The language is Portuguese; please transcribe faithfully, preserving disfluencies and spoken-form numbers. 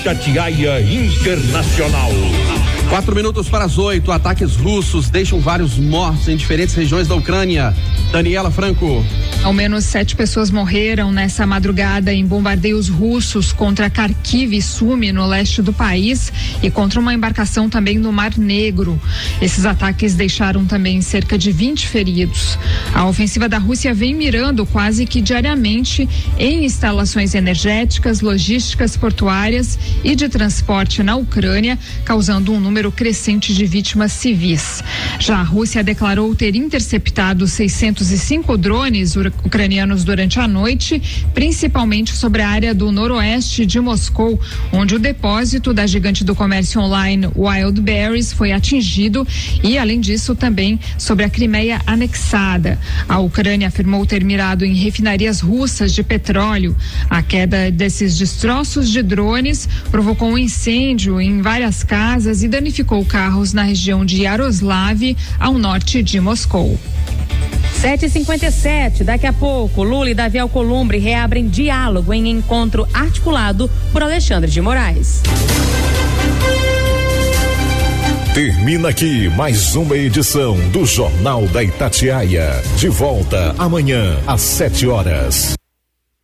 Itatiaia Internacional. Quatro minutos para as oito. Ataques russos deixam vários mortos em diferentes regiões da Ucrânia. Daniela Franco. Ao menos sete pessoas morreram nessa madrugada em bombardeios russos contra Kharkiv e Sumi, no leste do país, e contra uma embarcação também no Mar Negro. Esses ataques deixaram também cerca de vinte feridos. A ofensiva da Rússia vem mirando quase que diariamente em instalações energéticas, logísticas, portuárias e de transporte na Ucrânia, causando um número crescente de vítimas civis. Já a Rússia declarou ter interceptado seiscentos e cinco drones ucranianos durante a noite, principalmente sobre a área do noroeste de Moscou, onde o depósito da gigante do comércio online Wildberries foi atingido, e além disso também sobre a Crimeia anexada. A Ucrânia afirmou ter mirado em refinarias russas de petróleo. A queda desses destroços de drones provocou um incêndio em várias casas e danificou carros na região de Yaroslav, ao norte de Moscou. sete e cinquenta e sete, daqui a pouco, Lula e Davi Alcolumbre reabrem diálogo em encontro articulado por Alexandre de Moraes. Termina aqui mais uma edição do Jornal da Itatiaia. De volta amanhã às sete horas.